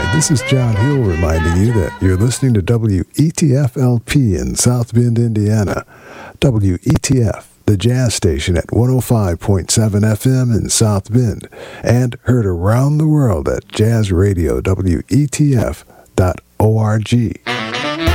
This is John Hill reminding you that you're listening to WETF-LP in South Bend, Indiana. WETF, the jazz station at 105.7 FM in South Bend, and heard around the world at jazzradio.wetf.org.